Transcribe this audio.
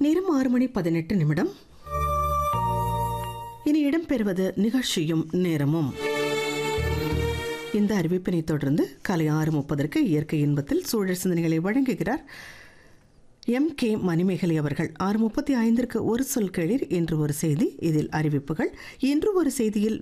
நேரம் 6:18. இனி இடம்பெறுவது நிகழ்ச்சியும் நேரமும். இந்த அறிவிப்பினை தொடர்ந்து காலை 6:30 இயற்கை இன்பத்தில் சூழல் சிந்தனைகளை வழங்குகிறார் MK மணிமேகலை அவர்கள். 6:35 ஒரு சொல் கேளீர். இன்று ஒரு செய்தி. இதில் அறிவிப்புகள். இன்று ஒரு செய்தியில்